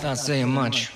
not saying much.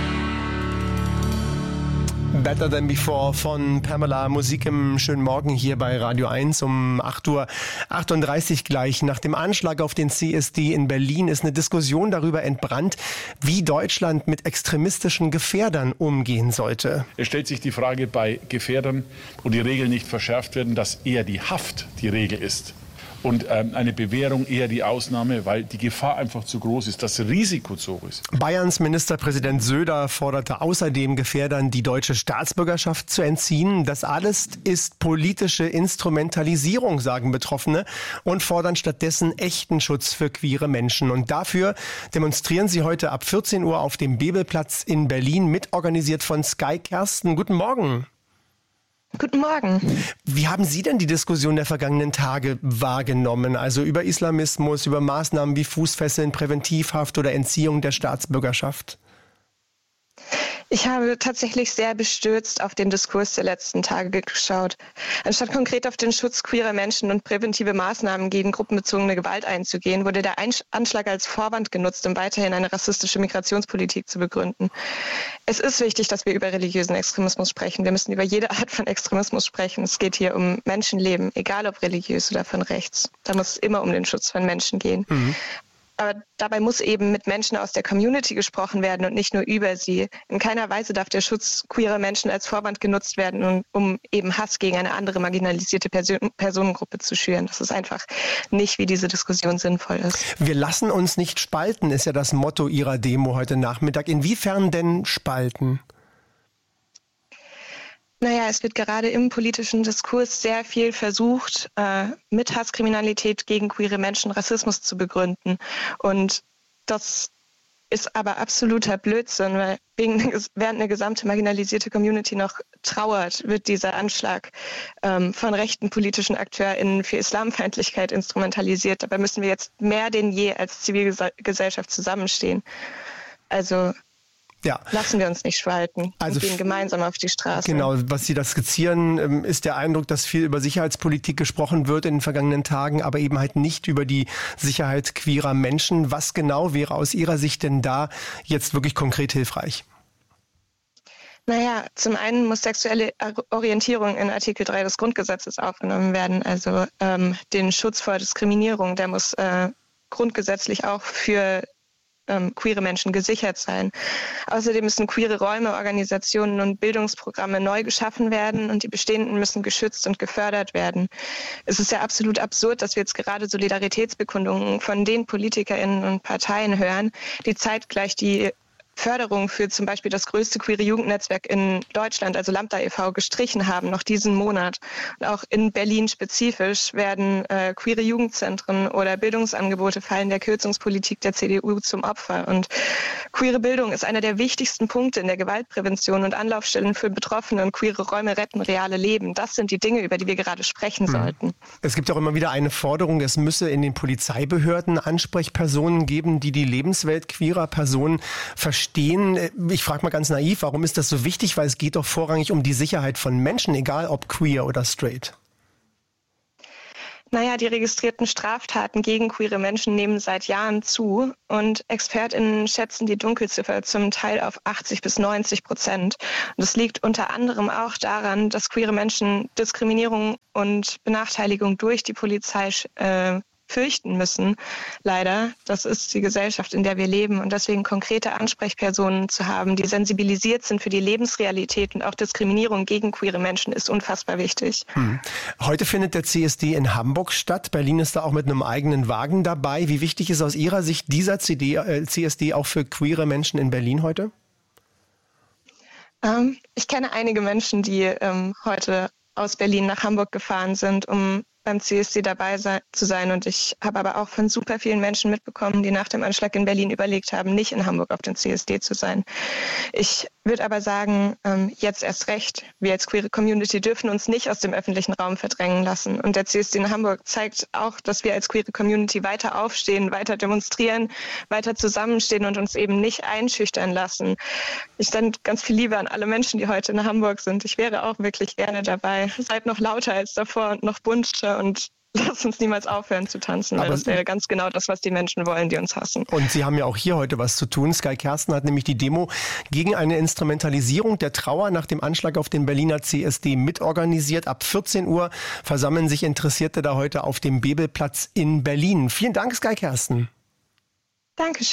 Better Than Before von Pamela. Musik im schönen Morgen hier bei Radio 1 um 8:38 Uhr gleich. Nach dem Anschlag auf den CSD in Berlin ist eine Diskussion darüber entbrannt, wie Deutschland mit extremistischen Gefährdern umgehen sollte. Es stellt sich die Frage bei Gefährdern, wo die Regeln nicht verschärft werden, dass eher die Haft die Regel ist. Und eine Bewährung eher die Ausnahme, weil die Gefahr einfach zu groß ist, das Risiko zu hoch ist. Bayerns Ministerpräsident Söder forderte außerdem Gefährdern die deutsche Staatsbürgerschaft zu entziehen. Das alles ist politische Instrumentalisierung, sagen Betroffene, und fordern stattdessen echten Schutz für queere Menschen. Und dafür demonstrieren sie heute ab 14 Uhr auf dem Bebelplatz in Berlin, mitorganisiert von Sky. Kersten, guten Morgen. Guten Morgen. Wie haben Sie denn die Diskussion der vergangenen Tage wahrgenommen? Also über Islamismus, über Maßnahmen wie Fußfesseln, Präventivhaft oder Entziehung der Staatsbürgerschaft? Ich habe tatsächlich sehr bestürzt auf den Diskurs der letzten Tage geschaut. Anstatt konkret auf den Schutz queerer Menschen und präventive Maßnahmen gegen gruppenbezogene Gewalt einzugehen, wurde der Anschlag als Vorwand genutzt, um weiterhin eine rassistische Migrationspolitik zu begründen. Es ist wichtig, dass wir über religiösen Extremismus sprechen. Wir müssen über jede Art von Extremismus sprechen. Es geht hier um Menschenleben, egal ob religiös oder von rechts. Da muss es immer um den Schutz von Menschen gehen. Aber dabei muss eben mit Menschen aus der Community gesprochen werden und nicht nur über sie. In keiner Weise darf der Schutz queerer Menschen als Vorwand genutzt werden, um eben Hass gegen eine andere marginalisierte Personengruppe zu schüren. Das ist einfach nicht, wie diese Diskussion sinnvoll ist. Wir lassen uns nicht spalten, ist ja das Motto Ihrer Demo heute Nachmittag. Inwiefern denn spalten? Naja, es wird gerade im politischen Diskurs sehr viel versucht, mit Hasskriminalität gegen queere Menschen Rassismus zu begründen. Und das ist aber absoluter Blödsinn, weil während eine gesamte marginalisierte Community noch trauert, wird dieser Anschlag von rechten politischen AkteurInnen für Islamfeindlichkeit instrumentalisiert. Dabei müssen wir jetzt mehr denn je als Zivilgesellschaft zusammenstehen. Also lassen wir uns nicht spalten und gehen gemeinsam auf die Straße. Genau, was Sie da skizzieren, ist der Eindruck, dass viel über Sicherheitspolitik gesprochen wird in den vergangenen Tagen, aber eben halt nicht über die Sicherheit queerer Menschen. Was genau wäre aus Ihrer Sicht denn da jetzt wirklich konkret hilfreich? Naja, zum einen muss sexuelle Orientierung in Artikel 3 des Grundgesetzes aufgenommen werden. Also den Schutz vor Diskriminierung, der muss grundgesetzlich auch für queere Menschen gesichert sein. Außerdem müssen queere Räume, Organisationen und Bildungsprogramme neu geschaffen werden und die bestehenden müssen geschützt und gefördert werden. Es ist ja absolut absurd, dass wir jetzt gerade Solidaritätsbekundungen von den PolitikerInnen und Parteien hören, die zeitgleich die Förderung für zum Beispiel das größte queere Jugendnetzwerk in Deutschland, also Lambda e.V., gestrichen haben, noch diesen Monat. Und auch in Berlin spezifisch werden queere Jugendzentren oder Bildungsangebote fallen der Kürzungspolitik der CDU zum Opfer. Und queere Bildung ist einer der wichtigsten Punkte in der Gewaltprävention und Anlaufstellen für Betroffene, und queere Räume retten reale Leben. Das sind die Dinge, über die wir gerade sprechen sollten. Es gibt auch immer wieder eine Forderung, es müsse in den Polizeibehörden Ansprechpersonen geben, die die Lebenswelt queerer Personen verstehen. Ich frage mal ganz naiv, warum ist das so wichtig? Weil es geht doch vorrangig um die Sicherheit von Menschen, egal ob queer oder straight. Naja, die registrierten Straftaten gegen queere Menschen nehmen seit Jahren zu und ExpertInnen schätzen die Dunkelziffer zum Teil auf 80-90%. Und das liegt unter anderem auch daran, dass queere Menschen Diskriminierung und Benachteiligung durch die Polizei fürchten müssen. Leider, das ist die Gesellschaft, in der wir leben, und deswegen konkrete Ansprechpersonen zu haben, die sensibilisiert sind für die Lebensrealität und auch Diskriminierung gegen queere Menschen, ist unfassbar wichtig. Heute findet der CSD in Hamburg statt. Berlin ist da auch mit einem eigenen Wagen dabei. Wie wichtig ist aus Ihrer Sicht dieser CSD auch für queere Menschen in Berlin heute? Ich kenne einige Menschen, die heute aus Berlin nach Hamburg gefahren sind, um beim CSD dabei zu sein. Und ich habe aber auch von super vielen Menschen mitbekommen, die nach dem Anschlag in Berlin überlegt haben, nicht in Hamburg auf dem CSD zu sein. Ich würde aber sagen, jetzt erst recht. Wir als queere Community dürfen uns nicht aus dem öffentlichen Raum verdrängen lassen. Und der CSD in Hamburg zeigt auch, dass wir als queere Community weiter aufstehen, weiter demonstrieren, weiter zusammenstehen und uns eben nicht einschüchtern lassen. Ich sende ganz viel Liebe an alle Menschen, die heute in Hamburg sind. Ich wäre auch wirklich gerne dabei. Seid noch lauter als davor und noch bunter und lass uns niemals aufhören zu tanzen, weil das wäre ganz genau das, was die Menschen wollen, die uns hassen. Und Sie haben ja auch hier heute was zu tun. Sky Kersten hat nämlich die Demo gegen eine Instrumentalisierung der Trauer nach dem Anschlag auf den Berliner CSD mitorganisiert. Ab 14 Uhr versammeln sich Interessierte da heute auf dem Bebelplatz in Berlin. Vielen Dank, Sky Kersten. Dankeschön.